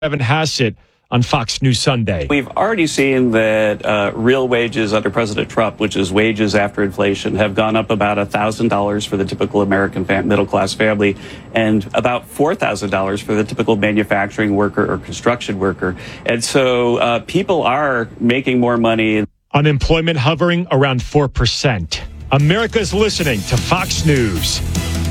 Evan Hassett on Fox News Sunday. We've already seen that real wages under President Trump, which is wages after inflation, have gone up about $1,000 for the typical American middle-class family and about $4,000 for the typical manufacturing worker or construction worker. And so people are making more money. Unemployment hovering around 4%. America's listening to Fox News.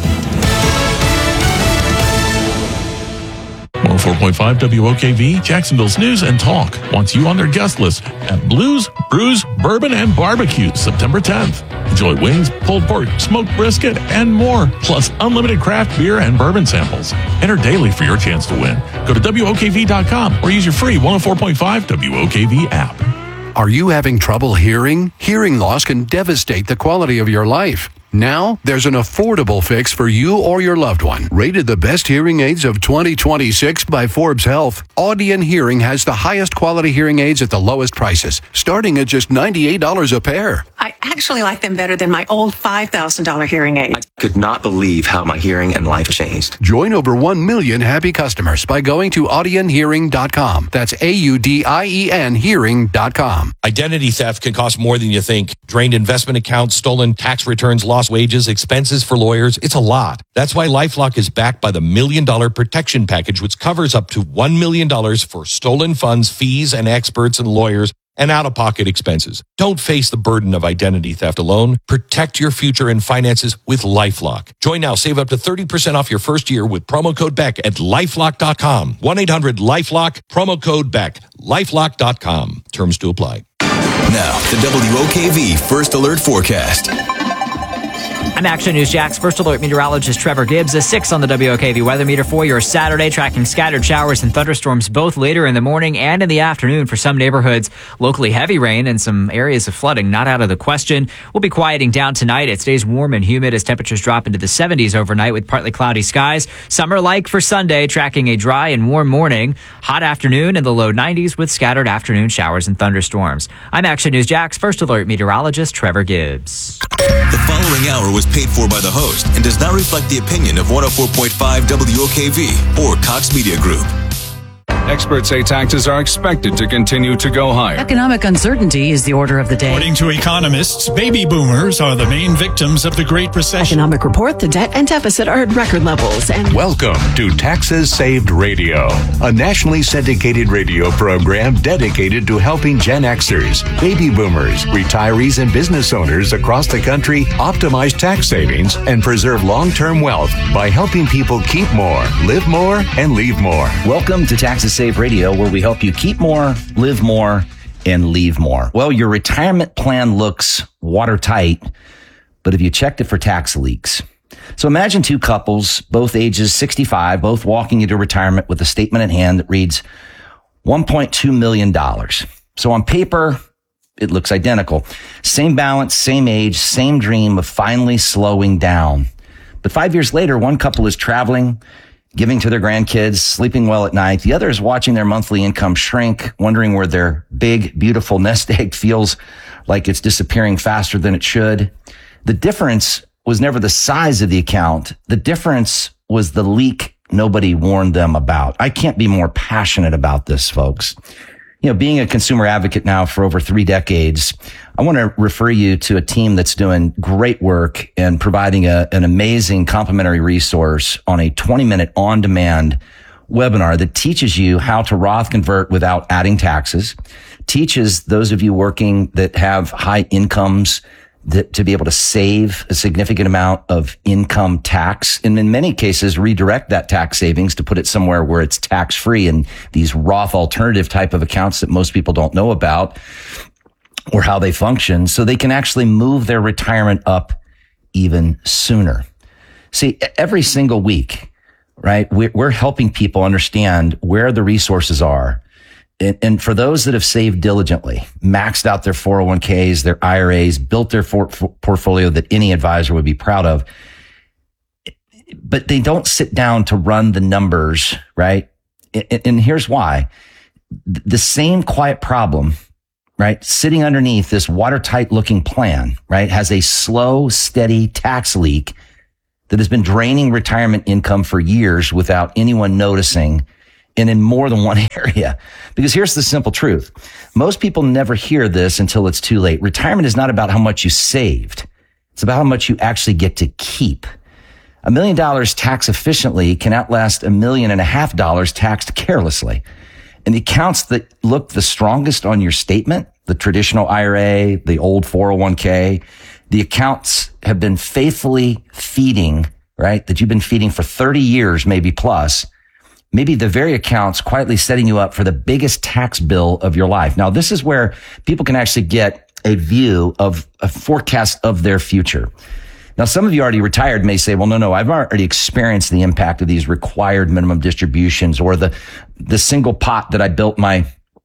104.5 WOKV, Jacksonville's News and Talk wants you on their guest list at Blues, Brews, Bourbon, and Barbecue, September 10th. Enjoy wings, pulled pork, smoked brisket, and more, plus unlimited craft beer and bourbon samples. Enter daily for your chance to win. Go to WOKV.com or use your free 104.5 WOKV app. Are you having trouble hearing? Hearing loss can devastate the quality of your life. Now, there's an affordable fix for you or your loved one. Rated the best hearing aids of 2026 by Forbes Health, Audion Hearing has the highest quality hearing aids at the lowest prices, starting at just $98 a pair. I actually like them better than my old $5,000 hearing aid. I could not believe how my hearing and life changed. Join over 1 million happy customers by going to audionhearing.com. That's AUDIEN hearing.com. Identity theft can cost more than you think. Drained investment accounts, stolen tax returns, lost wages, expenses for lawyers. It's a lot. That's why LifeLock is backed by the $1 Million Protection Package, which covers up to $1 million for stolen funds, fees, and experts and lawyers, and out-of-pocket expenses. Don't face the burden of identity theft alone. Protect your future and finances with LifeLock. Join now. Save up to 30% off your first year with promo code BECK at LifeLock.com. 1-800-LifeLock, promo code BECK, LifeLock.com. Terms to apply. Now, the WOKV First Alert Forecast. I'm Action News Jack's First Alert meteorologist Trevor Gibbs. A 6 on the WOKV weather meter for your Saturday, tracking scattered showers and thunderstorms both later in the morning and in the afternoon for some neighborhoods. Locally heavy rain and some areas of flooding not out of the question. We'll be quieting down tonight. It stays warm and humid as temperatures drop into the 70s overnight with partly cloudy skies. Summer-like for Sunday, tracking a dry and warm morning. Hot afternoon in the low 90s with scattered afternoon showers and thunderstorms. I'm Action News Jack's First Alert meteorologist Trevor Gibbs. The following hour was paid for by the host and does not reflect the opinion of 104.5 WOKV or Cox Media Group. Experts say taxes are expected to continue to go higher. Economic uncertainty is the order of the day. According to economists, baby boomers are the main victims of the Great Recession. Economic report, the debt and deficit are at record levels. And welcome to Taxes Saved Radio, a nationally syndicated radio program dedicated to helping Gen Xers, baby boomers, retirees, and business owners across the country optimize tax savings and preserve long-term wealth by helping people keep more, live more, and leave more. Welcome to Taxes Save Radio, where we help you keep more, live more, and leave more. Well, your retirement plan looks watertight, but have you checked it for tax leaks? So imagine two couples, both ages 65, both walking into retirement with a statement in hand that reads $1.2 million. So on paper, it looks identical. Same balance, same age, same dream of finally slowing down. But 5 years later, one couple is traveling, giving to their grandkids, sleeping well at night. The other is watching their monthly income shrink, wondering where their big, beautiful nest egg feels like it's disappearing faster than it should. The difference was never the size of the account. The difference was the leak nobody warned them about. I can't be more passionate about this, folks. You know, being a consumer advocate now for over 3 decades, I want to refer you to a team that's doing great work and providing an amazing complimentary resource on a 20-minute on-demand webinar that teaches you how to Roth convert without adding taxes, teaches those of you working that have high incomes to be able to save a significant amount of income tax, and in many cases redirect that tax savings to put it somewhere where it's tax-free in these Roth alternative type of accounts that most people don't know about or how they function, so they can actually move their retirement up even sooner. See, every single week, right, we're helping people understand where the resources are. And for those that have saved diligently, maxed out their 401ks, their IRAs, built their portfolio that any advisor would be proud of, but they don't sit down to run the numbers, right? And here's why. The same quiet problem, right, sitting underneath this watertight looking plan, right, has a slow, steady tax leak that has been draining retirement income for years without anyone noticing and in more than one area. Because here's the simple truth. Most people never hear this until it's too late. Retirement is not about how much you saved. It's about how much you actually get to keep. $1 million tax efficiently can outlast $1.5 million taxed carelessly. And the accounts that look the strongest on your statement, the traditional IRA, the old 401k, the accounts have been faithfully feeding, right? That you've been feeding for 30 years, maybe plus. Maybe the very accounts quietly setting you up for the biggest tax bill of your life. Now, this is where people can actually get a view of a forecast of their future. Now, some of you already retired may say, well, no, I've already experienced the impact of these required minimum distributions or the single pot that I built my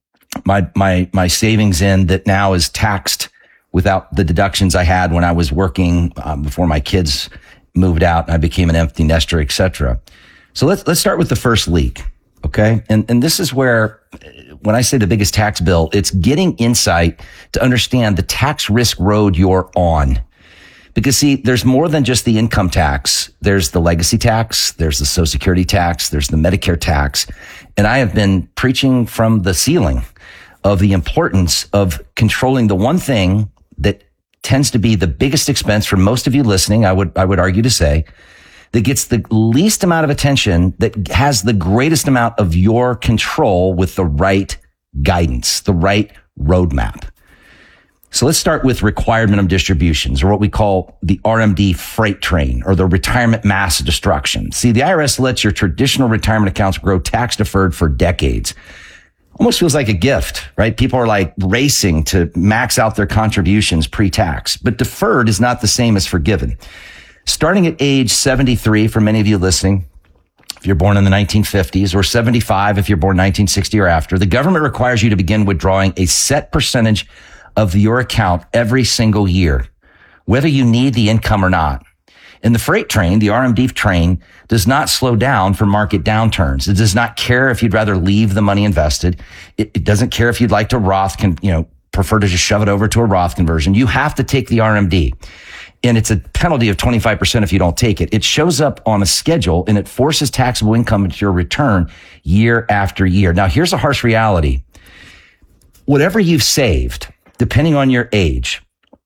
savings in that now is taxed without the deductions I had when I was working before my kids moved out and I became an empty nester, etc. So let's start with the first leak. Okay. And this is where, when I say the biggest tax bill, it's getting insight to understand the tax risk road you're on. Because see, there's more than just the income tax. There's the legacy tax. There's the Social Security tax. There's the Medicare tax. And I have been preaching from the ceiling of the importance of controlling the one thing that tends to be the biggest expense for most of you listening. I would argue to say that gets the least amount of attention, that has the greatest amount of your control with the right guidance, the right roadmap. So let's start with required minimum distributions, or what we call the RMD freight train, or the retirement mass destruction. See, the IRS lets your traditional retirement accounts grow tax deferred for decades. Almost feels like a gift, right? People are like racing to max out their contributions pre-tax, but deferred is not the same as forgiven. Starting at age 73, for many of you listening, if you're born in the 1950s, or 75 if you're born 1960 or after, the government requires you to begin withdrawing a set percentage of your account every single year, whether you need the income or not. And the freight train, the RMD train, does not slow down for market downturns. It does not care if you'd rather leave the money invested. It doesn't care if you'd like to prefer to just shove it over to a Roth conversion. You have to take the RMD. And it's a penalty of 25% if you don't take it. It shows up on a schedule and it forces taxable income into your return year after year. Now, here's a harsh reality. Whatever you've saved, depending on your age,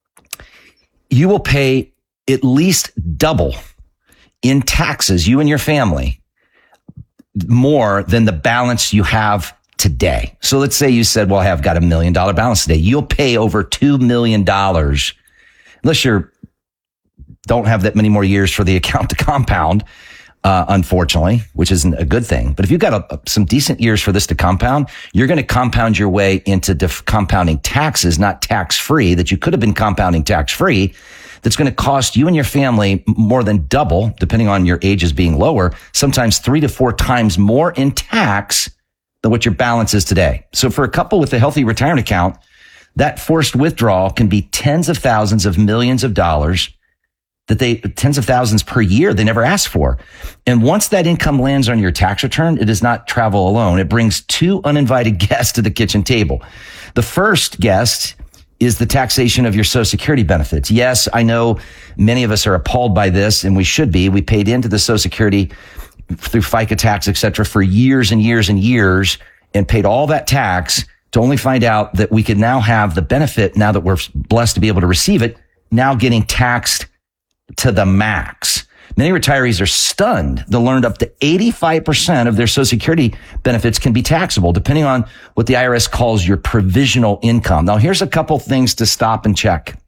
you will pay at least double in taxes, you and your family, more than the balance you have today. So let's say you said, well, I've got $1 million balance today. You'll pay over $2 million unless you don't have that many more years for the account to compound, unfortunately, which isn't a good thing. But if you've got some decent years for this to compound, you're going to compound your way into compounding taxes, not tax-free, that you could have been compounding tax-free. That's going to cost you and your family more than double, depending on your ages being lower, sometimes 3 to 4 times more in tax than what your balance is today. So for a couple with a healthy retirement account, that forced withdrawal can be tens of thousands of millions of dollars tens of thousands per year they never asked for. And once that income lands on your tax return, it does not travel alone. It brings 2 uninvited guests to the kitchen table. The first guest is the taxation of your Social Security benefits. Yes, I know many of us are appalled by this, and we should be. We paid into the Social Security through FICA tax, et cetera, for years and years and years, and paid all that tax to only find out that we could now have the benefit, now that we're blessed to be able to receive it, now getting taxed to the max. Many retirees are stunned to learn up to 85% of their Social Security benefits can be taxable, depending on what the IRS calls your provisional income. Now, here's a couple things to stop and check.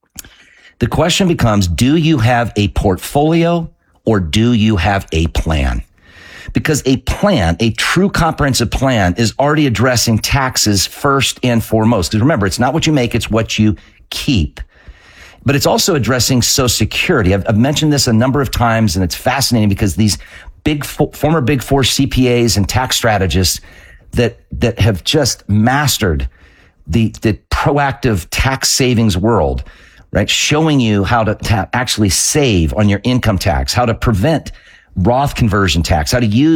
The question becomes, do you have a portfolio or do you have a plan? Because a plan, a true comprehensive plan, is already addressing taxes first and foremost. Because remember, it's not what you make, it's what you keep. But it's also addressing Social Security. I've mentioned this a number of times, and it's fascinating because these former Big Four CPAs and tax strategists that have just mastered the proactive tax savings world, right? Showing you how to actually save on your income tax, how to prevent Roth conversion tax, how to use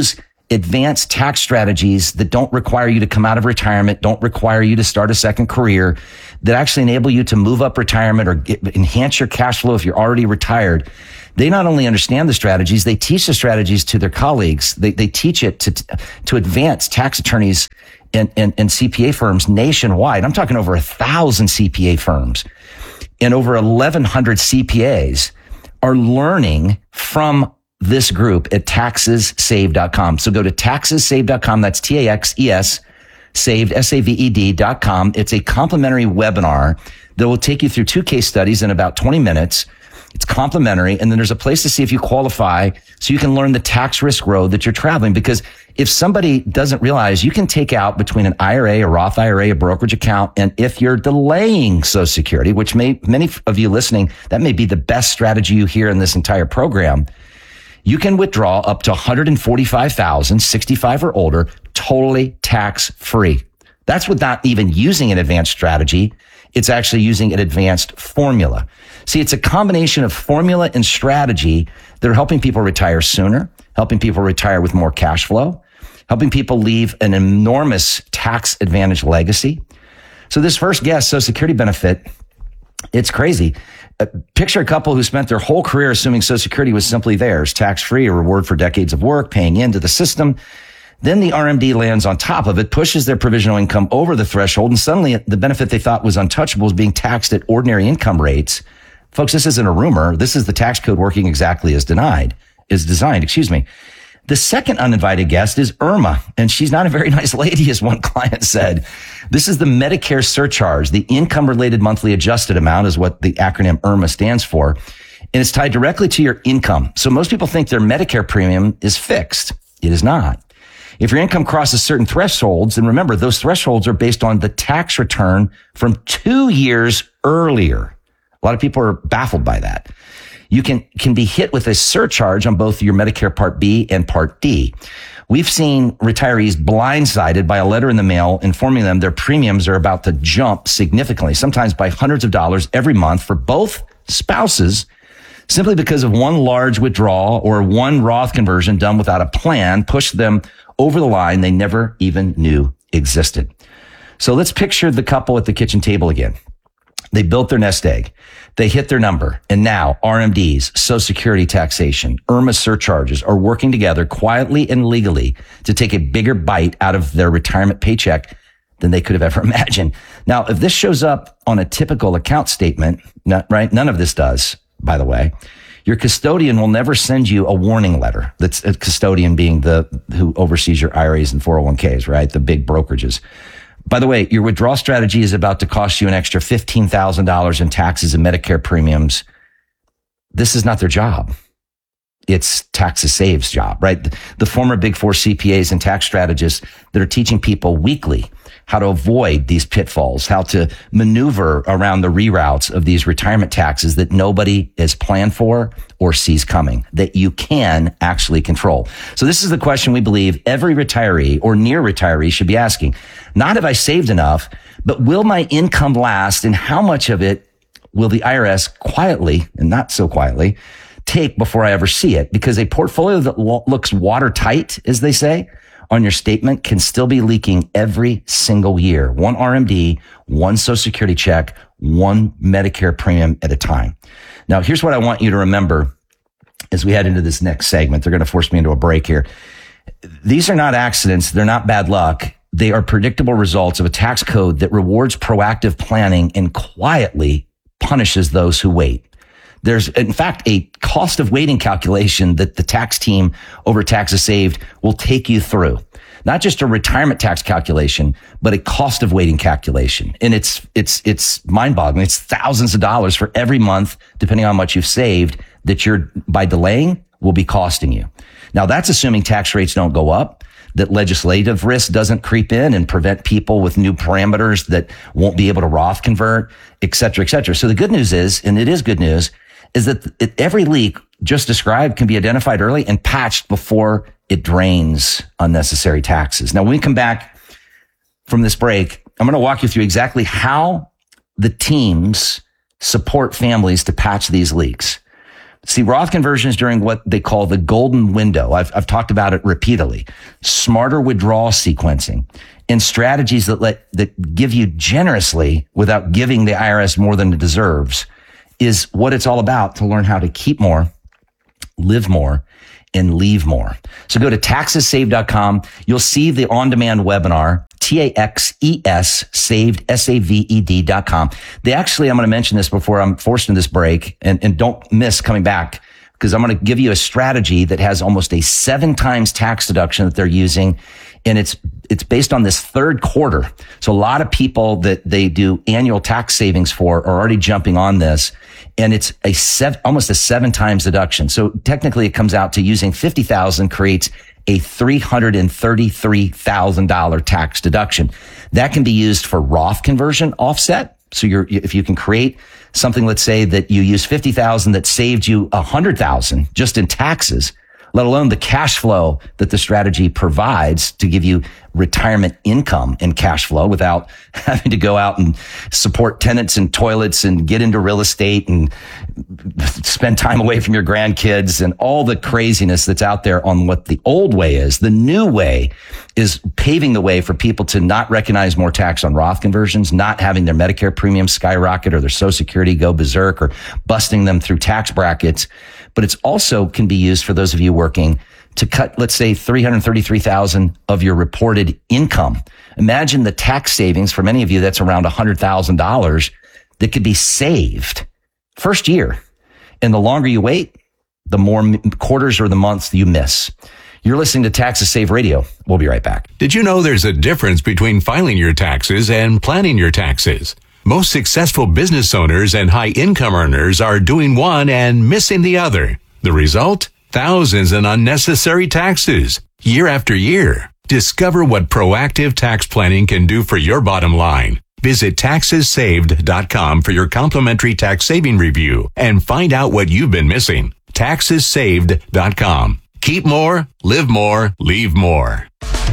advanced tax strategies that don't require you to come out of retirement, don't require you to start a second career, that actually enable you to move up retirement or enhance your cash flow if you're already retired. They not only understand the strategies, they teach the strategies to their colleagues. They teach it to advanced tax attorneys and CPA firms nationwide. I'm talking over 1,000 CPA firms and over 1,100 CPAs are learning from this group at taxessaved.com. So go to taxessaved.com. That's TAXES saved, SAVED.com. It's a complimentary webinar that will take you through 2 case studies in about 20 minutes. It's complimentary. And then there's a place to see if you qualify so you can learn the tax risk road that you're traveling. Because if somebody doesn't realize, you can take out between an IRA, a Roth IRA, a brokerage account, and if you're delaying Social Security, which many of you listening, that may be the best strategy you hear in this entire program, you can withdraw up to $145,000, 65 or older, totally tax free. That's without even using an advanced strategy. It's actually using an advanced formula. See, it's a combination of formula and strategy that are helping people retire sooner, helping people retire with more cash flow, helping people leave an enormous tax advantage legacy. So this first guest, Social Security benefit, it's crazy. Picture a couple who spent their whole career assuming Social Security was simply theirs, tax-free, a reward for decades of work, paying into the system. Then the RMD lands on top of it, pushes their provisional income over the threshold, and suddenly the benefit they thought was untouchable is being taxed at ordinary income rates. Folks, this isn't a rumor. This is the tax code working exactly as designed. The second uninvited guest is Irma, and she's not a very nice lady, as one client said. This is the Medicare surcharge. The income-related monthly adjusted amount is what the acronym IRMA stands for, and it's tied directly to your income. So most people think their Medicare premium is fixed. It is not. If your income crosses certain thresholds, and remember, those thresholds are based on the tax return from 2 years earlier. A lot of people are baffled by that. You can be hit with a surcharge on both your Medicare Part B and Part D. We've seen retirees blindsided by a letter in the mail informing them their premiums are about to jump significantly, sometimes by hundreds of dollars every month for both spouses, simply because of one large withdrawal or one Roth conversion done without a plan pushed them over the line they never even knew existed. So let's picture the couple at the kitchen table again. They built their nest egg. They hit their number. And now RMDs, Social Security taxation, IRMA surcharges are working together quietly and legally to take a bigger bite out of their retirement paycheck than they could have ever imagined. Now, if this shows up on a typical account statement, none of this does, by the way, your custodian will never send you a warning letter. That's a custodian being who oversees your IRAs and 401ks, right? The big brokerages. By the way, your withdrawal strategy is about to cost you an extra $15,000 in taxes and Medicare premiums. This is not their job. It's Taxes Saved's job, right? The former Big Four CPAs and tax strategists that are teaching people weekly how to avoid these pitfalls, how to maneuver around the reroutes of these retirement taxes that nobody has planned for or sees coming, that you can actually control. So this is the question we believe every retiree or near retiree should be asking. Not have I saved enough, but will my income last, and how much of it will the IRS quietly, and not so quietly, take before I ever see it? Because a portfolio that looks watertight, as they say, on your statement can still be leaking every single year. One RMD, one Social Security check, one Medicare premium at a time. Now, here's what I want you to remember as we head into this next segment. They're going to force me into a break here. These are not accidents. They're not bad luck. They are predictable results of a tax code that rewards proactive planning and quietly punishes those who wait. There's, in fact, a cost of waiting calculation that the tax team over Taxes Saved will take you through. Not just a retirement tax calculation, but a cost of waiting calculation. And it's mind-boggling. It's thousands of dollars for every month, depending on how much you've saved, that you're, by delaying, will be costing you. Now, that's assuming tax rates don't go up, that legislative risk doesn't creep in and prevent people with new parameters that won't be able to Roth convert, et cetera, et cetera. So the good news is, and it is good news, is that every leak just described can be identified early and patched before it drains unnecessary taxes. Now, when we come back from this break, I'm going to walk you through exactly how the teams support families to patch these leaks. See, Roth conversions during what they call the golden window. I've talked about it repeatedly. Smarter withdrawal sequencing and strategies that give you generously without giving the IRS more than it deserves is what it's all about to learn how to keep more, live more, and leave more. So go to taxessaved.com. You'll see the on-demand webinar, TAXES saved, SAVED.com. They actually, I'm going to mention this before I'm forced into this break, and don't miss coming back, because I'm going to give you a strategy that has almost a 7 times tax deduction that they're using. And it's based on this third quarter. So a lot of people that they do annual tax savings for are already jumping on this. And it's almost a 7 times deduction. So technically it comes out to using $50,000 creates a $333,000 tax deduction. That can be used for Roth conversion offset. So if you can create something, let's say that you use $50,000 that saved you $100,000 just in taxes, let alone the cash flow that the strategy provides to give you retirement income and cash flow without having to go out and support tenants and toilets and get into real estate and spend time away from your grandkids and all the craziness that's out there on what the old way is. The new way is paving the way for people to not recognize more tax on Roth conversions, not having their Medicare premiums skyrocket or their Social Security go berserk or busting them through tax brackets. But it's also can be used for those of you working to cut, let's say, $333,000 of your reported income. Imagine the tax savings for many of you. That's around $100,000 that could be saved first year. And the longer you wait, the more quarters or the months you miss. You're listening to Taxes Save Radio. We'll be right back. Did you know there's a difference between filing your taxes and planning your taxes? Most successful business owners and high income earners are doing one and missing the other. The result? Thousands in unnecessary taxes, year after year. Discover what proactive tax planning can do for your bottom line. Visit taxessaved.com for your complimentary tax saving review and find out what you've been missing. Taxessaved.com. Keep more, live more, leave more.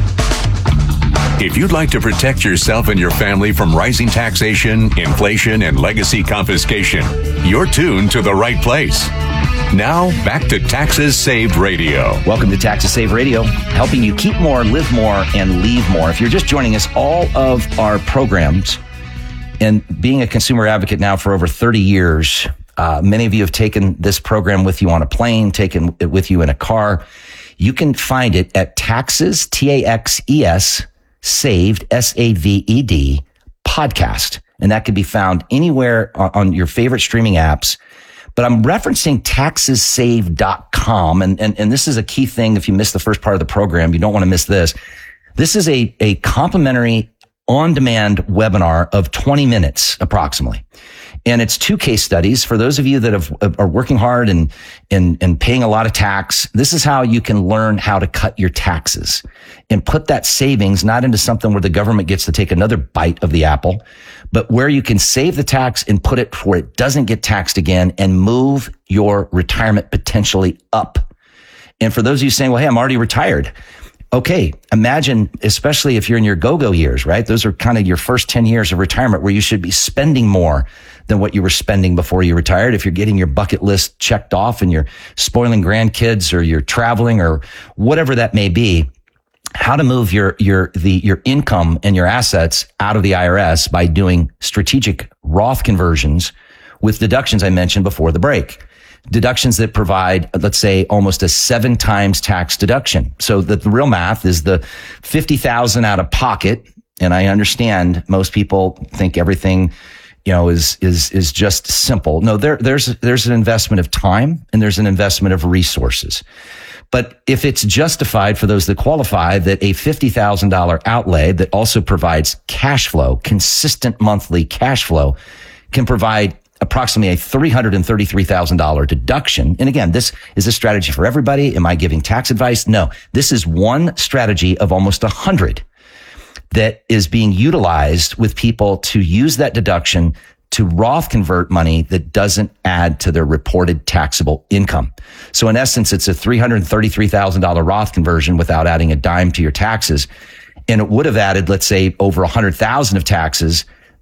If you'd like to protect yourself and your family from rising taxation, inflation, and legacy confiscation, you're tuned to the right place. Now, back to Taxes Saved Radio. Welcome to Taxes Saved Radio, helping you keep more, live more, and leave more. If you're just joining us, all of our programs, and being a consumer advocate now for over 30 years, many of you have taken this program with you on a plane, taken it with you in a car. You can find it at Taxes, TAXES, Saved, SAVED, podcast. And that can be found anywhere on your favorite streaming apps. But I'm referencing taxessaved.com. And this is a key thing. If you missed the first part of the program, you don't want to miss this. This is a complimentary on-demand webinar of 20 minutes approximately. And it's 2 case studies. For those of you that are working hard and paying a lot of tax, this is how you can learn how to cut your taxes and put that savings not into something where the government gets to take another bite of the apple, but where you can save the tax and put it where it doesn't get taxed again and move your retirement potentially up. And for those of you saying, well, hey, I'm already retired. Okay, imagine, especially if you're in your go-go years, right? Those are kind of your first 10 years of retirement where you should be spending more than what you were spending before you retired. If you're getting your bucket list checked off and you're spoiling grandkids or you're traveling or whatever that may be, how to move your income and your assets out of the IRS by doing strategic Roth conversions with deductions I mentioned before the break. Deductions that provide, let's say, almost a 7 times tax deduction. So the real math is the $50,000 out of pocket. And I understand most people think everything, is just simple. No, there's an investment of time and there's an investment of resources. But if it's justified for those that qualify, that a $50,000 outlay that also provides cash flow, consistent monthly cash flow, can provide approximately a $333,000 deduction. And again, this is a strategy for everybody. Am I giving tax advice? No, this is one strategy of almost 100 that is being utilized with people to use that deduction to Roth convert money that doesn't add to their reported taxable income. So in essence, it's a $333,000 Roth conversion without adding a dime to your taxes. And it would have added, let's say, over $100,000 of taxes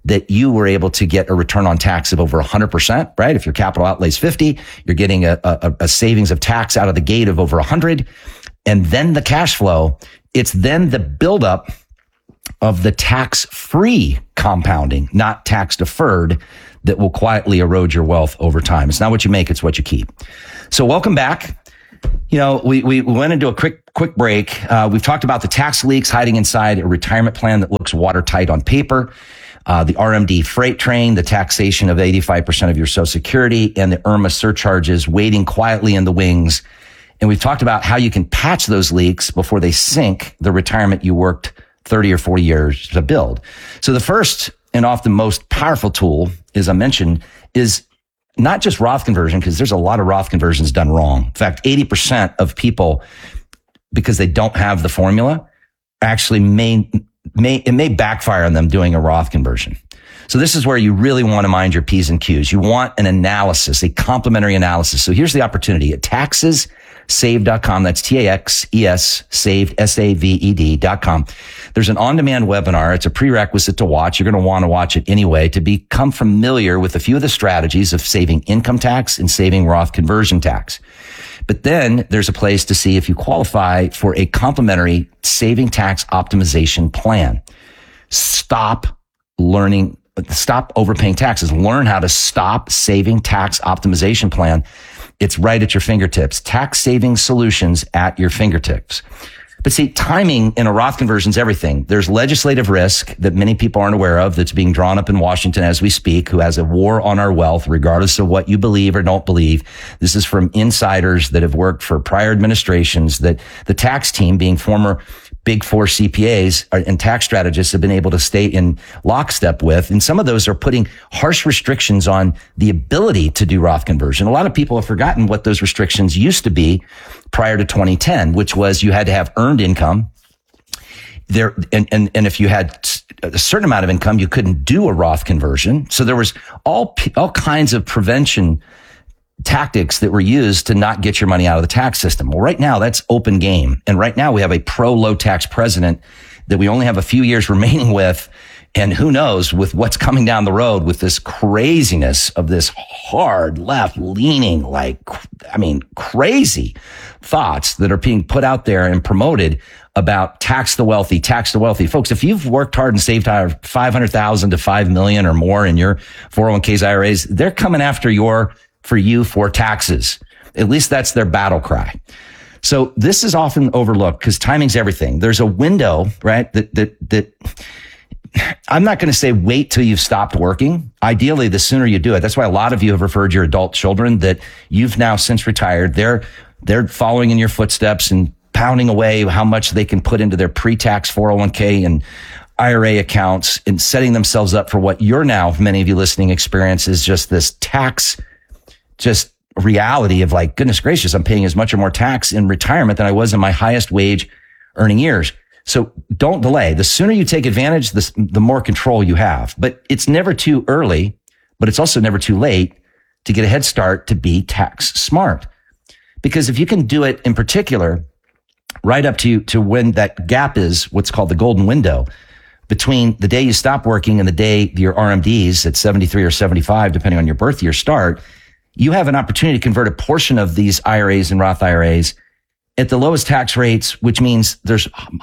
that you were able to get a return on tax of over 100%, right? If your capital outlay is 50, you're getting a savings of tax out of the gate of over 100. And then the cash flow, it's then the buildup of the tax-free compounding, not tax-deferred, that will quietly erode your wealth over time. It's not what you make, it's what you keep. So welcome back. You know, we went into a quick break. We've talked about the tax leaks hiding inside a retirement plan that looks watertight on paper, the RMD freight train, the taxation of 85% of your Social Security, and the IRMA surcharges waiting quietly in the wings. And we've talked about how you can patch those leaks before they sink the retirement you worked 30 or 40 years to build. So the first and often most powerful tool, as I mentioned, is not just Roth conversion, because there's a lot of Roth conversions done wrong. In fact, 80% of people, because they don't have the formula, actually it may backfire on them doing a Roth conversion. So this is where you really want to mind your P's and Q's. You want an analysis, a complementary analysis. So here's the opportunity at taxessaved.com. That's TAXES saved, SAVED.com. There's an on-demand webinar. It's a prerequisite to watch. You're going to want to watch it anyway to become familiar with a few of the strategies of saving income tax and saving Roth conversion tax. But then there's a place to see if you qualify for a complimentary saving tax optimization plan. Stop overpaying taxes. Learn how to stop saving tax optimization plan. It's right at your fingertips. Tax saving solutions at your fingertips. But see, timing in a Roth conversion is everything. There's legislative risk that many people aren't aware of that's being drawn up in Washington as we speak, who has a war on our wealth, regardless of what you believe or don't believe. This is from insiders that have worked for prior administrations that the tax team, being former Big Four CPAs and tax strategists, have been able to stay in lockstep with. And some of those are putting harsh restrictions on the ability to do Roth conversion. A lot of people have forgotten what those restrictions used to be prior to 2010, which was you had to have earned income there. And if you had a certain amount of income, you couldn't do a Roth conversion. So there was all kinds of prevention tactics that were used to not get your money out of the tax system. Well, right now that's open game. And right now we have a pro-low tax president that we only have a few years remaining with. And who knows with what's coming down the road with this craziness of this hard left leaning, crazy thoughts that are being put out there and promoted about tax the wealthy. Folks, if you've worked hard and saved $500,000 to $5 million or more in your 401ks, IRAs, they're coming after you for taxes. At least that's their battle cry. So this is often overlooked because timing's everything. There's a window, right? That I'm not going to say wait till you've stopped working. Ideally, the sooner you do it. That's why a lot of you have referred your adult children that you've now since retired. They're following in your footsteps and pounding away how much they can put into their pre-tax 401k and IRA accounts and setting themselves up for what you're now, many of you listening, experience is just this tax reality of like, goodness gracious, I'm paying as much or more tax in retirement than I was in my highest wage earning years. So don't delay. The sooner you take advantage, the more control you have. But it's never too early, but it's also never too late to get a head start to be tax smart. Because if you can do it in particular, right up to when that gap is what's called the golden window between the day you stop working and the day your RMDs at 73 or 75, depending on your birth year start, you have an opportunity to convert a portion of these IRAs and Roth IRAs at the lowest tax rates, which means there's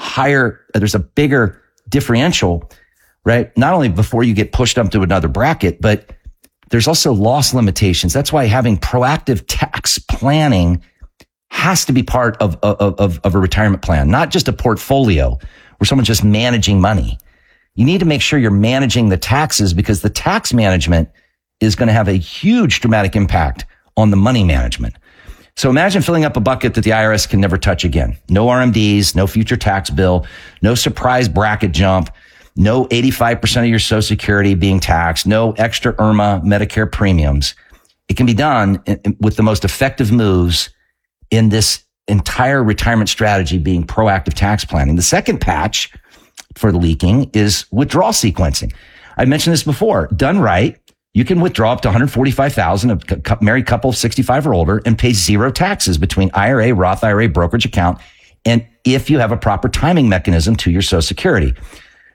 a bigger differential, right? Not only before you get pushed up to another bracket, but there's also loss limitations. That's why having proactive tax planning has to be part of a retirement plan, not just a portfolio where someone's just managing money. You need to make sure you're managing the taxes because the tax management is going to have a huge dramatic impact on the money management. So imagine filling up a bucket that the IRS can never touch again. No RMDs, no future tax bill, no surprise bracket jump, no 85% of your Social Security being taxed, no extra IRMA Medicare premiums. It can be done with the most effective moves in this entire retirement strategy being proactive tax planning. The second patch for the leaking is withdrawal sequencing. I mentioned this before. Done right, you can withdraw up to $145,000, a married couple of 65 or older, and pay zero taxes between IRA, Roth IRA, brokerage account, and if you have a proper timing mechanism to your Social Security.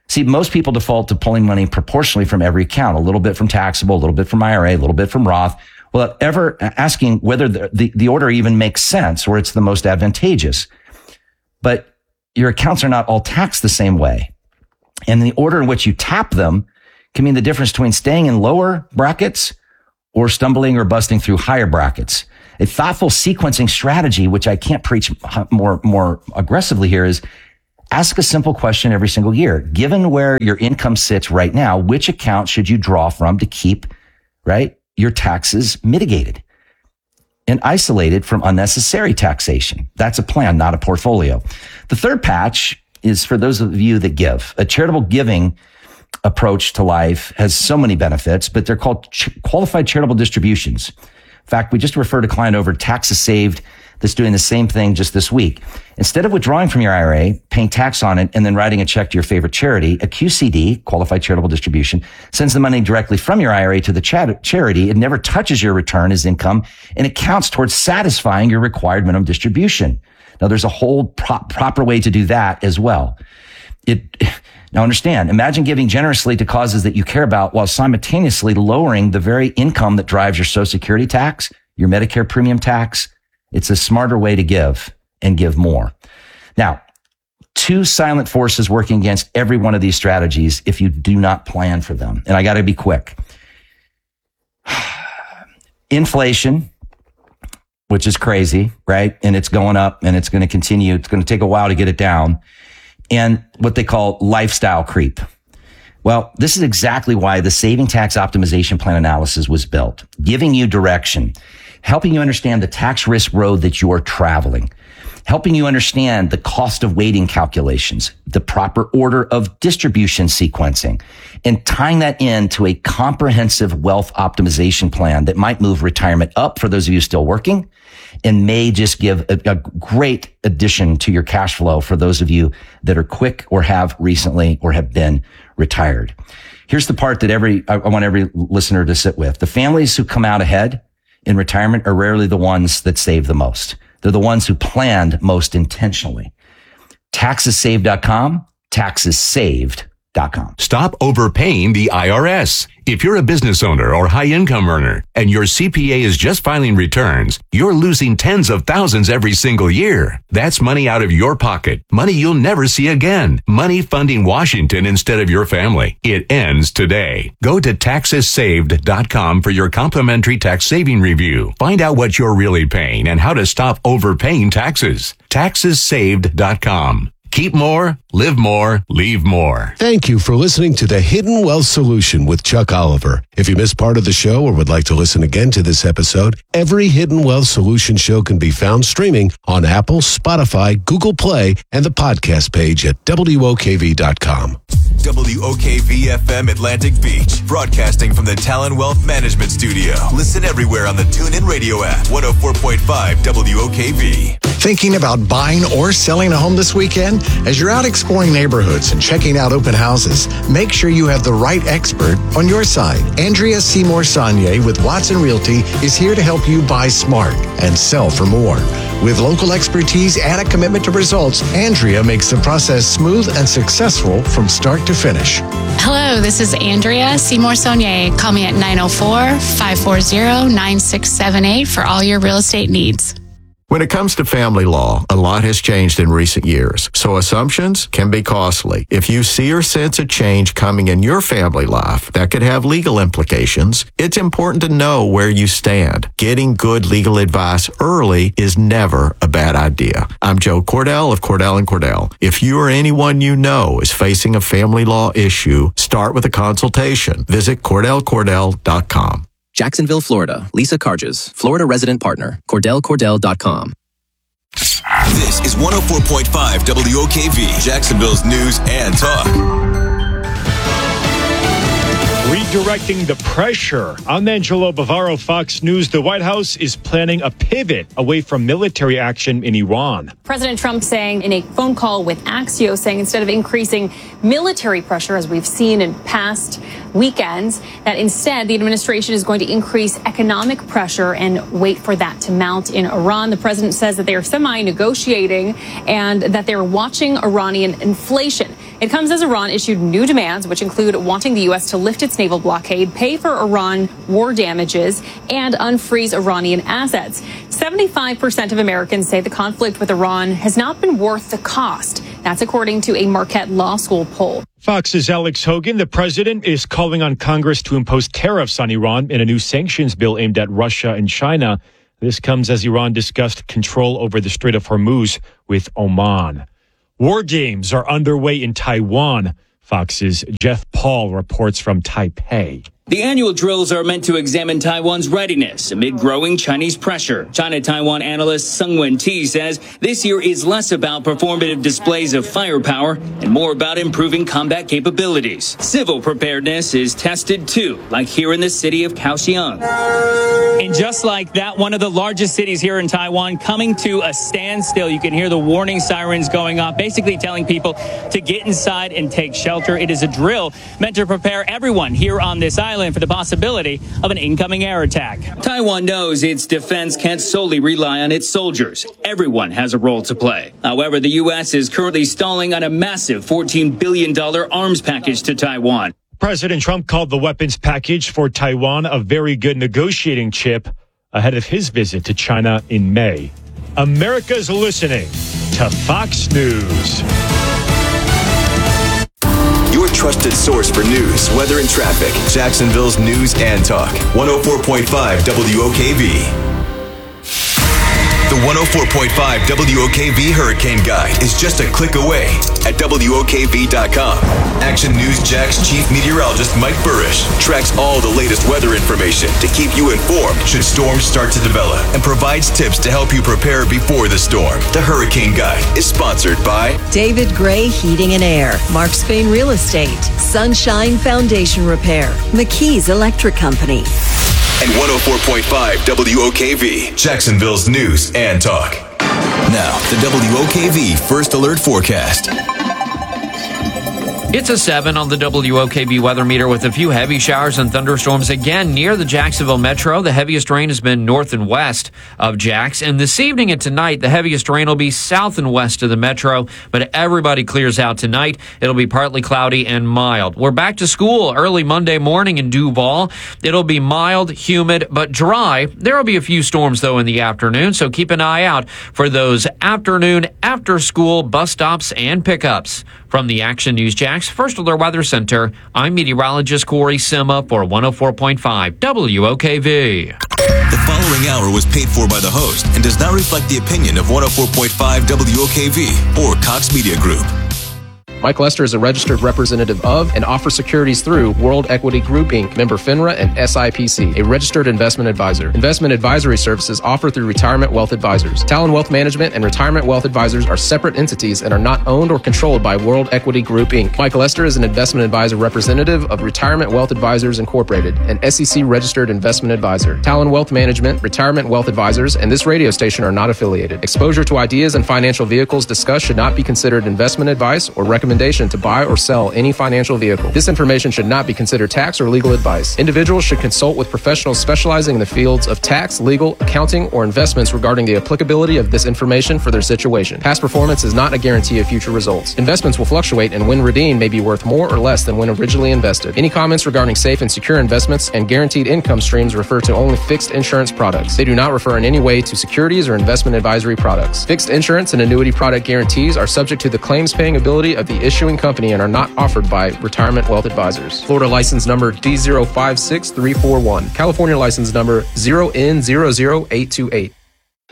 See, most people default to pulling money proportionally from every account, a little bit from taxable, a little bit from IRA, a little bit from Roth, without ever asking whether the order even makes sense or it's the most advantageous. But your accounts are not all taxed the same way. And the order in which you tap them can mean the difference between staying in lower brackets or stumbling or busting through higher brackets. A thoughtful sequencing strategy, which I can't preach more aggressively here, is ask a simple question every single year. Given where your income sits right now, which account should you draw from to keep, right, your taxes mitigated and isolated from unnecessary taxation? That's a plan, not a portfolio. The third patch is for those of you that give. A charitable giving approach to life has so many benefits, but they're called qualified charitable distributions. In fact, we just referred a client over to Taxes Saved that's doing the same thing just this week. Instead of withdrawing from your IRA, paying tax on it, and then writing a check to your favorite charity, a QCD, qualified charitable distribution, sends the money directly from your IRA to the charity. It never touches your return as income, and it counts towards satisfying your required minimum distribution. Now, there's a whole proper way to do that as well. Now understand, imagine giving generously to causes that you care about while simultaneously lowering the very income that drives your Social Security tax, your Medicare premium tax. It's a smarter way to give and give more. Now, two silent forces working against every one of these strategies if you do not plan for them. And I got to be quick. Inflation, which is crazy, right? And it's going up and it's going to continue. It's going to take a while to get it down. And what they call lifestyle creep. Well, this is exactly why the Saving Tax Optimization Plan analysis was built, giving you direction, helping you understand the tax risk road that you are traveling, helping you understand the cost of waiting calculations, the proper order of distribution sequencing, and tying that into a comprehensive wealth optimization plan that might move retirement up for those of you still working and may just give a great addition to your cash flow for those of you that are quick or have recently or have been retired. Here's the part that I want every listener to sit with. The families who come out ahead in retirement are rarely the ones that save the most. They're the ones who planned most intentionally. TaxesSaved.com, TaxesSaved.com. Stop overpaying the IRS. If you're a business owner or high-income earner and your CPA is just filing returns, you're losing tens of thousands every single year. That's money out of your pocket, money you'll never see again, money funding Washington instead of your family. It ends today. Go to TaxesSaved.com for your complimentary tax saving review. Find out what you're really paying and how to stop overpaying taxes. TaxesSaved.com. Keep more, live more, leave more. Thank you for listening to The Hidden Wealth Solution with Chuck Oliver. If you missed part of the show or would like to listen again to this episode, every Hidden Wealth Solution show can be found streaming on Apple, Spotify, Google Play, and the podcast page at WOKV.com. WOKV-FM Atlantic Beach, broadcasting from the Talon Wealth Management Studio. Listen everywhere on the TuneIn Radio app, 104.5 WOKV. Thinking about buying or selling a home this weekend? As you're out exploring neighborhoods and checking out open houses, make sure you have the right expert on your side. Andrea Seymour Saunier with Watson Realty is here to help you buy smart and sell for more. With local expertise and a commitment to results, Andrea makes the process smooth and successful from start to finish. Hello, this is Andrea Seymour Saunier. Call me at 904-540-9678 for all your real estate needs. When it comes to family law, a lot has changed in recent years, so assumptions can be costly. If you see or sense a change coming in your family life that could have legal implications, it's important to know where you stand. Getting good legal advice early is never a bad idea. I'm Joe Cordell of Cordell & Cordell. If you or anyone you know is facing a family law issue, start with a consultation. Visit CordellCordell.com. Jacksonville, Florida. Lisa Carges, Florida resident partner. CordellCordell.com. This is 104.5 WOKV, Jacksonville's news and talk. Redirecting the pressure. I'm Angelo Bavaro, Fox News. The White House is planning a pivot away from military action in Iran. President Trump saying in a phone call with Axios, saying instead of increasing military pressure, as we've seen in past weekends, that instead the administration is going to increase economic pressure and wait for that to mount in Iran. The president says that they are semi-negotiating and that they're watching Iranian inflation. It comes as Iran issued new demands, which include wanting the U.S. to lift its naval blockade, pay for Iran war damages, and unfreeze Iranian assets. 75% of Americans say the conflict with Iran has not been worth the cost. That's according to a Marquette Law School poll. Fox's Alex Hogan. The president is calling on Congress to impose tariffs on Iran in a new sanctions bill aimed at Russia and China. This comes as Iran discussed control over the Strait of Hormuz with Oman. War games are underway in Taiwan. Fox's Jeff Paul reports from Taipei. The annual drills are meant to examine Taiwan's readiness amid growing Chinese pressure. China-Taiwan analyst Sung Wen-Ti says this year is less about performative displays of firepower and more about improving combat capabilities. Civil preparedness is tested too, like here in the city of Kaohsiung. And just like that, one of the largest cities here in Taiwan coming to a standstill. You can hear the warning sirens going off, basically telling people to get inside and take shelter. It is a drill meant to prepare everyone here on this island for the possibility of an incoming air attack. Taiwan knows its defense can't solely rely on its soldiers. Everyone has a role to play. However, the U.S. is currently stalling on a massive $14 billion arms package to Taiwan. President Trump called the weapons package for Taiwan a very good negotiating chip ahead of his visit to China in May. America's listening to Fox News. Your trusted source for news, weather, and traffic. Jacksonville's News and Talk. 104.5 WOKV. The 104.5 WOKV Hurricane Guide is just a click away at WOKV.com. Action News Jack's chief meteorologist Mike Burrish tracks all the latest weather information to keep you informed should storms start to develop and provides tips to help you prepare before the storm. The Hurricane Guide is sponsored by David Gray Heating and Air, Mark Spain Real Estate, Sunshine Foundation Repair, McKee's Electric Company. And 104.5 WOKV, Jacksonville's News and Talk. Now, the WOKV First Alert Forecast. It's a 7 on the WOKV weather meter with a few heavy showers and thunderstorms again near the Jacksonville metro. The heaviest rain has been north and west of Jax. And this evening and tonight, the heaviest rain will be south and west of the metro. But everybody clears out tonight. It'll be partly cloudy and mild. We're back to school early Monday morning in Duval. It'll be mild, humid, but dry. There will be a few storms, though, in the afternoon. So keep an eye out for those afternoon, after-school bus stops and pickups. From the Action News Jax First Alert Weather Center, I'm meteorologist Corey Sima for 104.5 WOKV. The following hour was paid for by the host and does not reflect the opinion of 104.5 WOKV or Cox Media Group. Mike Lester is a registered representative of and offers securities through World Equity Group, Inc., member FINRA and SIPC, a registered investment advisor. Investment advisory services offered through Retirement Wealth Advisors. Talon Wealth Management and Retirement Wealth Advisors are separate entities and are not owned or controlled by World Equity Group, Inc. Mike Lester is an investment advisor representative of Retirement Wealth Advisors Incorporated, an SEC registered investment advisor. Talon Wealth Management, Retirement Wealth Advisors, and this radio station are not affiliated. Exposure to ideas and financial vehicles discussed should not be considered investment advice or recommendation to buy or sell any financial vehicle. This information should not be considered tax or legal advice. Individuals should consult with professionals specializing in the fields of tax, legal, accounting, or investments regarding the applicability of this information for their situation. Past performance is not a guarantee of future results. Investments will fluctuate and when redeemed may be worth more or less than when originally invested. Any comments regarding safe and secure investments and guaranteed income streams refer to only fixed insurance products. They do not refer in any way to securities or investment advisory products. Fixed insurance and annuity product guarantees are subject to the claims paying ability of the issuing company and are not offered by Retirement Wealth Advisors. Florida license number D056341. California license number 0N00828.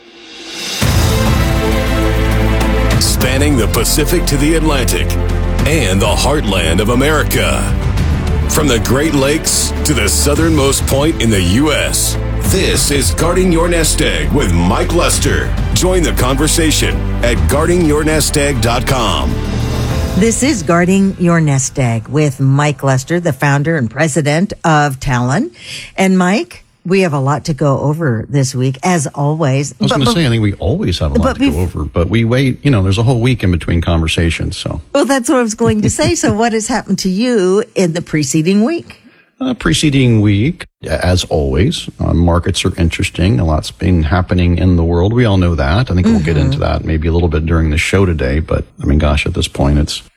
Spanning the Pacific to the Atlantic and the heartland of America. From the Great Lakes to the southernmost point in the U.S., this is Guarding Your Nest Egg with Mike Lester. Join the conversation at guardingyournestegg.com. This is Guarding Your Nest Egg with Mike Lester, the founder and president of Talon. And Mike, we have a lot to go over this week, as always. I was going to say, I think we always have a lot to go over, but we wait, there's a whole week in between conversations, so. Well, that's what I was going to say. So what has happened to you in the preceding week? Preceding week, as always, markets are interesting. A lot's been happening in the world. We all know that. I think we'll get into that maybe a little bit during the show today. But, at this point, it's,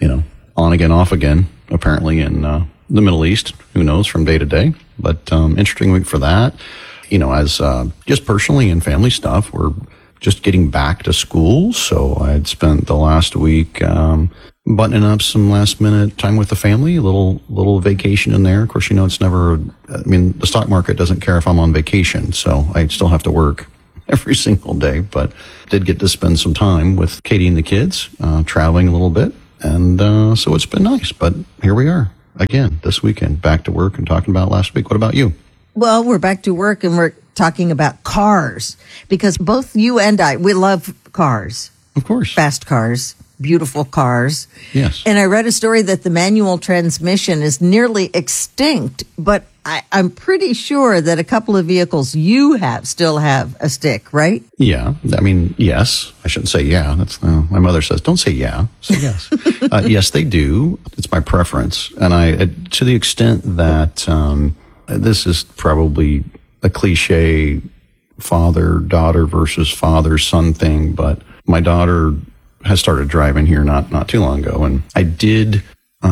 on again, off again, apparently in the Middle East. Who knows from day to day? But interesting week for that. As just personally and family stuff, we're just getting back to school. So I had spent the last week buttoning up some last minute time with the family, a little vacation in there. Of course, it's never, the stock market doesn't care if I'm on vacation. So I still have to work every single day, but did get to spend some time with Katie and the kids, traveling a little bit. And so it's been nice. But here we are again this weekend, back to work and talking about last week. What about you? Well, we're back to work and we're talking about cars because both you and I, we love cars. Of course. Fast cars, beautiful cars. Yes. And I read a story that the manual transmission is nearly extinct, but I'm pretty sure that a couple of vehicles you still have a stick, right? Yeah. Yes. I shouldn't say yeah. That's my mother says, don't say yeah. Say yes. Yes, they do. It's my preference. And to the extent that this is probably a cliche father-daughter versus father-son thing, but my daughter has started driving here not too long ago, and I did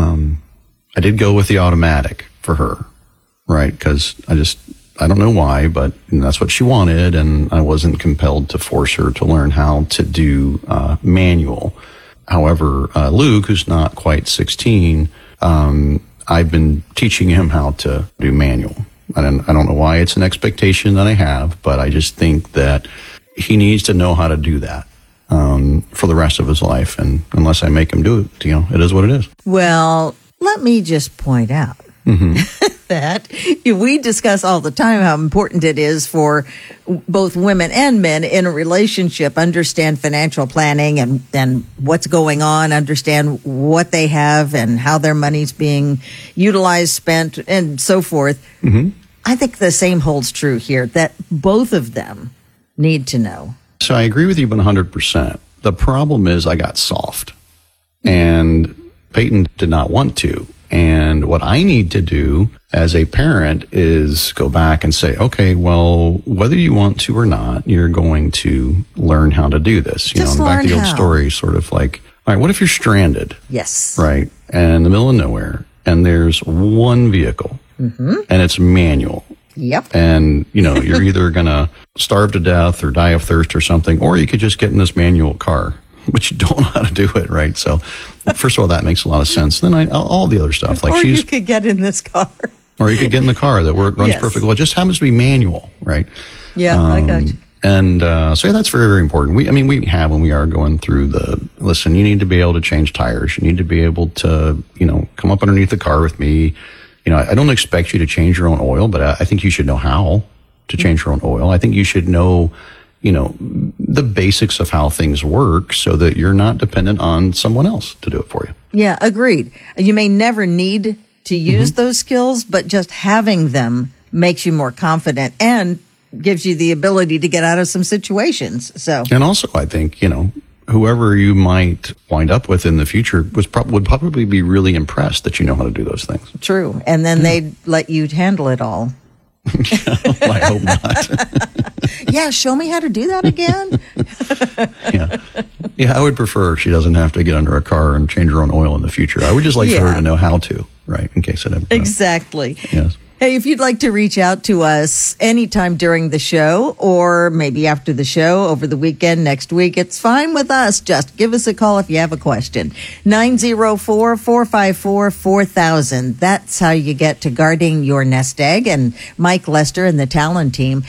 go with the automatic for her, right? Because I don't know why, but that's what she wanted, and I wasn't compelled to force her to learn how to do manual. However, Luke, who's not quite 16, I've been teaching him how to do manual. I don't know why it's an expectation that I have, but I just think that he needs to know how to do that for the rest of his life. And unless I make him do it, it is what it is. Well, let me just point out that we discuss all the time how important it is for both women and men in a relationship understand financial planning and what's going on, understand what they have and how their money's being utilized, spent, and so forth. Mm-hmm. I think the same holds true here, that both of them need to know. So I agree with you 100%. The problem is I got soft, and Peyton did not want to. And what I need to do as a parent is go back and say, okay, well, whether you want to or not, you're going to learn how to do this. Just and back to the old how. story, sort of like, all right, what if you're stranded? Yes. Right. And in the middle of nowhere, and there's one vehicle, and it's manual. Yep. And, you're either going to starve to death or die of thirst or something, or you could just get in this manual car, but you don't know how to do it, right? So, first of all, that makes a lot of sense. Then all the other stuff, like you could get in this car. Or you could get in the car that runs Yes. perfectly well. It just happens to be manual, right? Yeah, I got you. And so yeah, that's very, very important. We have, when we are going through listen, you need to be able to change tires. You need to be able to, come up underneath the car with me. I don't expect you to change your own oil, but I think you should know how to change your own oil. I think you should know, the basics of how things work so that you're not dependent on someone else to do it for you. Yeah, agreed. You may never need to use those skills, but just having them makes you more confident and gives you the ability to get out of some situations. So, and also, I think, whoever you might wind up with in the future would probably be really impressed that you know how to do those things. True. And then they'd let you handle it all. I hope not. Yeah, show me how to do that again. Yeah, I would prefer she doesn't have to get under a car and change her own oil in the future. I would just like for her to know how to, right, in case it ever. Exactly. Yes. Hey, if you'd like to reach out to us anytime during the show or maybe after the show over the weekend next week, it's fine with us. Just give us a call if you have a question. 904-454-4000. That's how you get to Guarding Your Nest Egg and Mike Lester and the Talon team.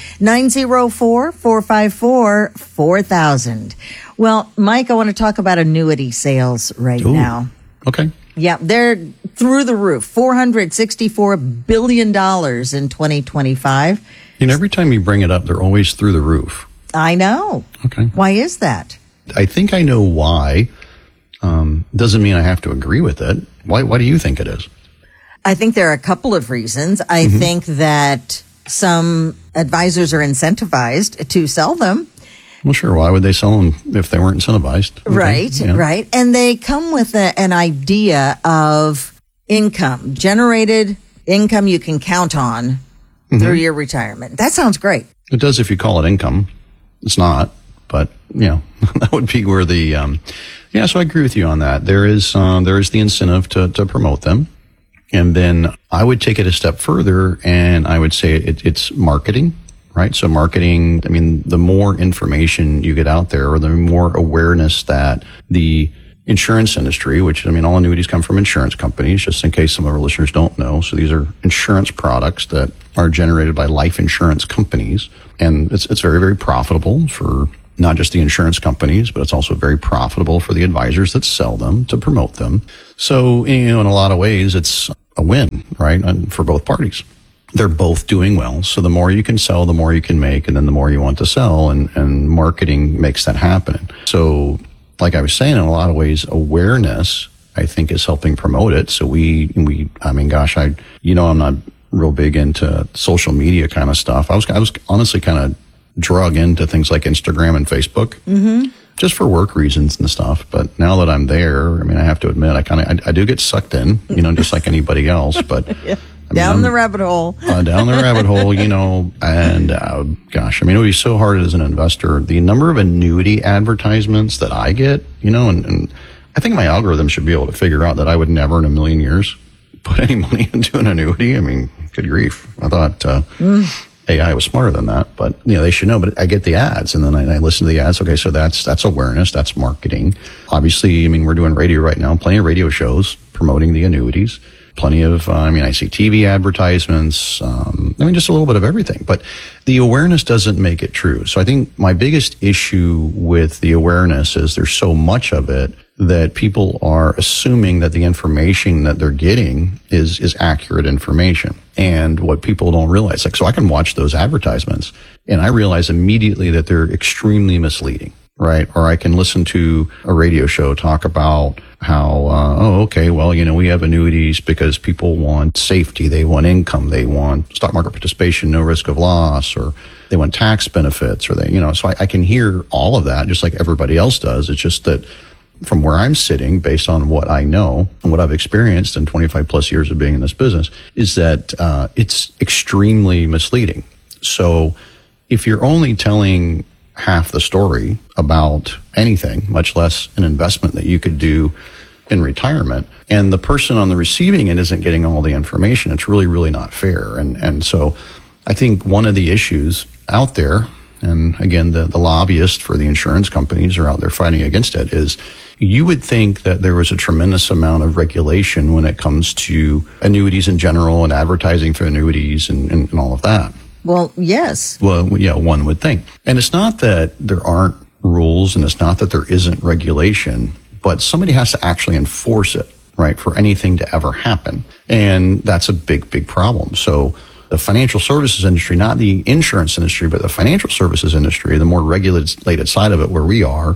904-454-4000. Well, Mike, I want to talk about annuity sales right now. Okay. Yeah, they're through the roof. $464 billion in 2025. And every time you bring it up, they're always through the roof. I know. Okay. Why is that? I think I know why. Doesn't mean I have to agree with it. Why do you think it is? I think there are a couple of reasons. I think that some advisors are incentivized to sell them. Well, sure. Why would they sell them if they weren't incentivized? Okay. Right, right. And they come with an idea of income, generated income you can count on through your retirement. That sounds great. It does if you call it income. It's not, but, that would be where the Yeah, so I agree with you on that. There is the incentive to promote them. And then I would take it a step further, and I would say it's marketing, right? So marketing, I mean, the more information you get out there, or the more awareness that the insurance industry, which, I mean, all annuities come from insurance companies, just in case some of our listeners don't know. So these are insurance products that are generated by life insurance companies. And it's very, very profitable for not just the insurance companies, but it's also very profitable for the advisors that sell them, to promote them. So, in a lot of ways, it's a win, right? And for both parties. They're both doing well. So the more you can sell, the more you can make, and then the more you want to sell, and marketing makes that happen. So, like I was saying, in a lot of ways, awareness, I think, is helping promote it. So I mean, gosh, I'm not real big into social media kind of stuff. I was honestly kind of drug into things like Instagram and Facebook, just for work reasons and stuff. But now that I'm there, I mean, I have to admit, I do get sucked in, just like anybody else. But yeah. Down the rabbit hole, and gosh, I mean, it would be so hard as an investor. The number of annuity advertisements that I get, and I think my algorithm should be able to figure out that I would never in a million years put any money into an annuity. I mean, good grief. I thought AI was smarter than that, but they should know. But I get the ads, and then I listen to the ads. Okay, so that's awareness, that's marketing. Obviously, I mean, we're doing radio right now, plenty of radio shows promoting the annuities. Plenty of, I see TV advertisements, just a little bit of everything. But the awareness doesn't make it true. So I think my biggest issue with the awareness is there's so much of it that people are assuming that the information that they're getting is accurate information. And what people don't realize, so I can watch those advertisements and I realize immediately that they're extremely misleading. Right. Or I can listen to a radio show talk about how, we have annuities because people want safety. They want income. They want stock market participation, no risk of loss, or they want tax benefits, or so I can hear all of that just like everybody else does. It's just that from where I'm sitting, based on what I know and what I've experienced in 25 plus years of being in this business, is that it's extremely misleading. So if you're only telling half the story about anything, much less an investment that you could do in retirement, and the person on the receiving end isn't getting all the information, it's really, really not fair. And so I think one of the issues out there, and again, the lobbyists for the insurance companies are out there fighting against it, is you would think that there was a tremendous amount of regulation when it comes to annuities in general and advertising for annuities and all of that. Well, yes. Well, yeah, one would think. And it's not that there aren't rules, and it's not that there isn't regulation, but somebody has to actually enforce it, right, for anything to ever happen. And that's a big, big problem. So the financial services industry, not the insurance industry, but the financial services industry, the more regulated side of it where we are,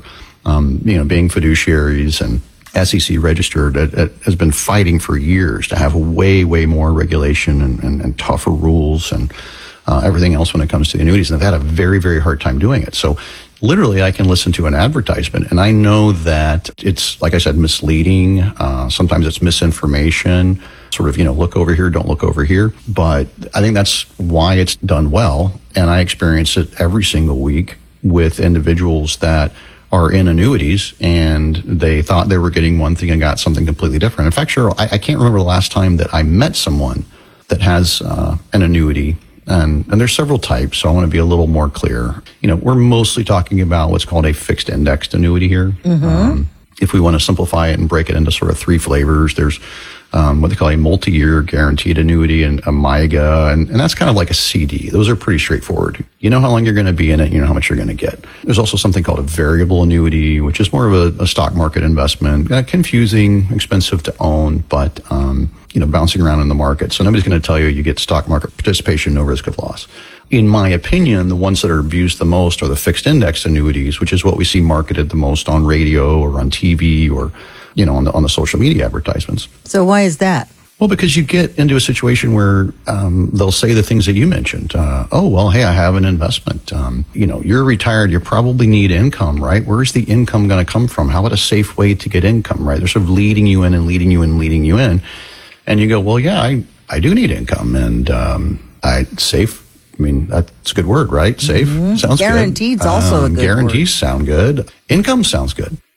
being fiduciaries and SEC registered, has been fighting for years to have way, way more regulation and tougher rules and everything else when it comes to the annuities. And they've had a very, very hard time doing it. So literally I can listen to an advertisement and I know that it's, like I said, misleading. Sometimes it's misinformation, sort of, look over here, don't look over here. But I think that's why it's done well. And I experience it every single week with individuals that are in annuities and they thought they were getting one thing and got something completely different. In fact, Cheryl, I can't remember the last time that I met someone that has an annuity. And there's several types, so I want to be a little more clear. We're mostly talking about what's called a fixed indexed annuity here. Mm-hmm. If we want to simplify it and break it into sort of three flavors, there's what they call a multi-year guaranteed annuity and a MYGA, and that's kind of like a CD. Those are pretty straightforward. You know how long you're going to be in it, you know how much you're going to get. There's also something called a variable annuity, which is more of a stock market investment. Confusing, expensive to own, but bouncing around in the market. So nobody's going to tell you you get stock market participation, no risk of loss. In my opinion, the ones that are abused the most are the fixed index annuities, which is what we see marketed the most on radio or on TV or, on the social media advertisements. So why is that? Well, because you get into a situation where they'll say the things that you mentioned. Hey, I have an investment. You're retired. You probably need income, right? Where's the income going to come from? How about a safe way to get income, right? They're sort of leading you in and leading you in and leading you in. And you go, well, yeah, I do need income. And safe, that's a good word, right? Safe sounds Guaranteed's good. Also a good Guarantees word. sound good. Income sounds good.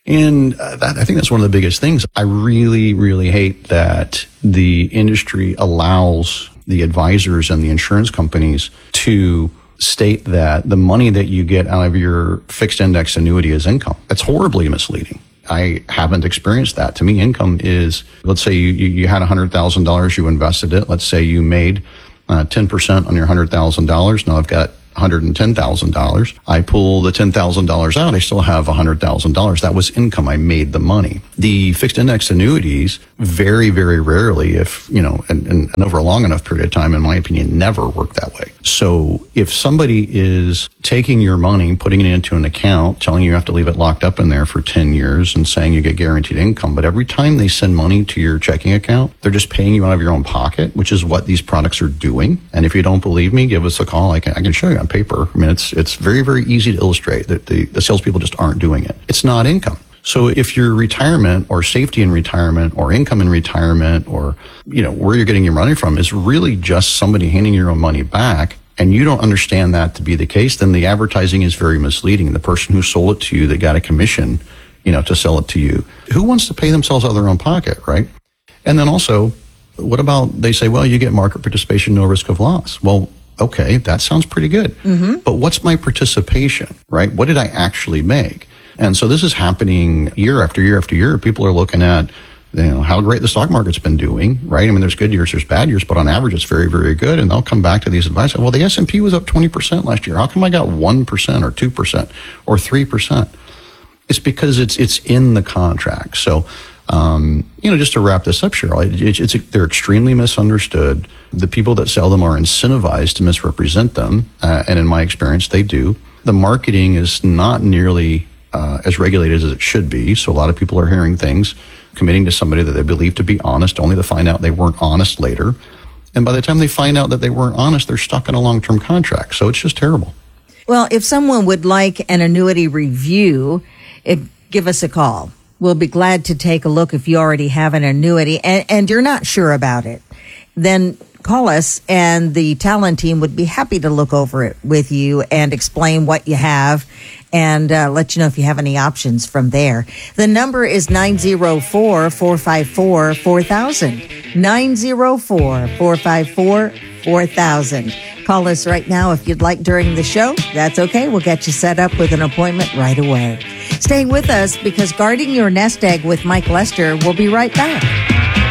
And I think that's one of the biggest things. I really, really hate that the industry allows the advisors and the insurance companies to state that the money that you get out of your fixed index annuity is income. That's horribly misleading. I haven't experienced that. To me, income is, let's say you had $100,000, you invested it. Let's say you made 10% on your $100,000. Now I've got $110,000. I pull the $10,000 out. I still have $100,000. That was income. I made the money. The fixed index annuities very, very rarely, if, and over a long enough period of time, in my opinion, never work that way. So if somebody is taking your money, putting it into an account, telling you have to leave it locked up in there for 10 years and saying you get guaranteed income, but every time they send money to your checking account, they're just paying you out of your own pocket, which is what these products are doing. And if you don't believe me, give us a call. I can show you on paper. I mean, it's very, very easy to illustrate that the salespeople just aren't doing it. It's not income. So if your retirement or safety in retirement or income in retirement or, where you're getting your money from is really just somebody handing your own money back, and you don't understand that to be the case, then the advertising is very misleading. The person who sold it to you, they got a commission, to sell it to you. Who wants to pay themselves out of their own pocket, right? And then also, what about, they say, well, you get market participation, no risk of loss. Well, okay, that sounds pretty good. Mm-hmm. But what's my participation, right? What did I actually make? And so this is happening year after year after year. People are looking at, how great the stock market's been doing, right? I mean, there's good years, there's bad years, but on average, it's very, very good. And they'll come back to these advice. Well, the S&P was up 20% last year. How come I got 1% or 2% or 3%? It's because it's in the contract. So, just to wrap this up, Cheryl, they're extremely misunderstood. The people that sell them are incentivized to misrepresent them. And in my experience, they do. The marketing is not nearly as regulated as it should be. So a lot of people are hearing things, committing to somebody that they believe to be honest, only to find out they weren't honest later. And by the time they find out that they weren't honest, they're stuck in a long-term contract. So it's just terrible. Well, if someone would like an annuity review, give us a call. We'll be glad to take a look if you already have an annuity and you're not sure about it. Then call us and the talent team would be happy to look over it with you and explain what you have and let you know if you have any options from there. The number is 904-454-4000. 904-454-4000. Call us right now if you'd like during the show. That's okay. We'll get you set up with an appointment right away. Stay with us because Guarding Your Nest Egg with Mike Lester will be right back.